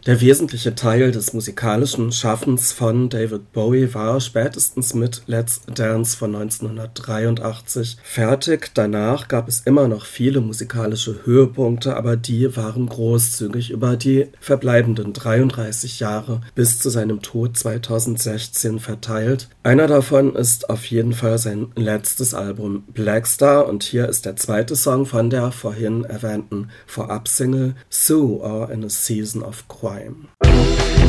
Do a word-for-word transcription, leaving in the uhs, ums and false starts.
Der wesentliche Teil des musikalischen Schaffens von David Bowie war spätestens mit Let's Dance von neunzehnhundertdreiundachtzig fertig. Danach gab es immer noch viele musikalische Höhepunkte, aber die waren großzügig über die verbleibenden dreiunddreißig Jahre bis zu seinem Tod zweitausendsechzehn verteilt. Einer davon ist auf jeden Fall sein letztes Album Blackstar und hier ist der zweite Song von der vorhin erwähnten Vorabsingle Sue or in a Season of Crime.